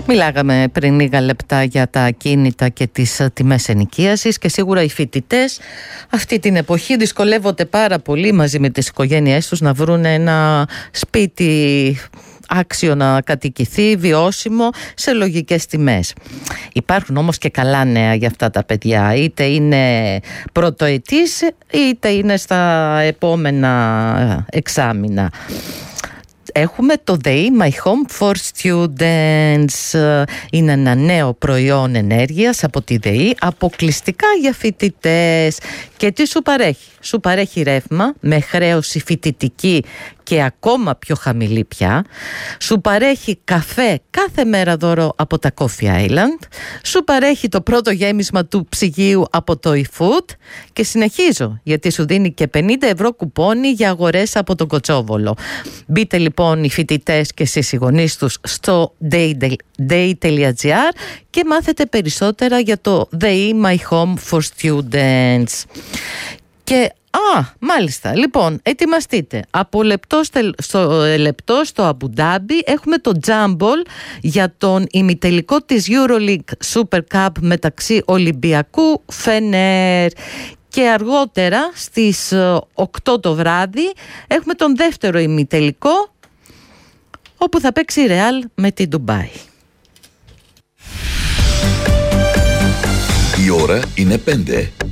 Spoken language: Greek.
Μιλάγαμε πριν λίγα λεπτά για τα ακίνητα και τις τιμές ενοικίασης και σίγουρα οι φοιτητές αυτή την εποχή δυσκολεύονται πάρα πολύ μαζί με τις οικογένειές τους να βρουν ένα σπίτι άξιο να κατοικηθεί, βιώσιμο, σε λογικές τιμές. Υπάρχουν όμως και καλά νέα για αυτά τα παιδιά, είτε είναι πρωτοετής είτε είναι στα επόμενα εξάμηνα. Έχουμε το ΔΕΗ My Home for Students. Είναι ένα νέο προϊόν ενέργειας από τη ΔΕΗ, αποκλειστικά για φοιτητές. Και τι σου παρέχει? Σου παρέχει ρεύμα με χρέωση φοιτητική και ακόμα πιο χαμηλή πια. Σου παρέχει καφέ κάθε μέρα δώρο από τα Coffee Island. Σου παρέχει το πρώτο γέμισμα του ψυγείου από το eFood. Και συνεχίζω, γιατί σου δίνει και 50 ευρώ κουπόνι για αγορές από τον Κοτσόβολο. Μπείτε λοιπόν οι φοιτητές και εσείς οι γονείς τους στο day.gr και μάθετε περισσότερα για το ΔΕΗ My Home for Students. Και μάλιστα, λοιπόν, ετοιμαστείτε. Από λεπτό στο Αμπουντάμπι έχουμε το Τζάμπολ για τον ημιτελικό της EuroLeague Super Cup μεταξύ Ολυμπιακού Φενέρ. Και αργότερα στις 8 το βράδυ έχουμε τον δεύτερο ημιτελικό, όπου θα παίξει η Real με την Ντουμπάι. Η ώρα είναι 5.